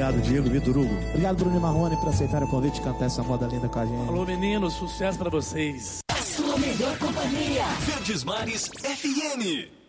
Obrigado, Diego, Vitor Hugo. Obrigado, Bruno e Marrone, por aceitar o convite de cantar essa moda linda com a gente. Alô, meninos, sucesso pra vocês. A sua melhor companhia. Verdes Mares FM.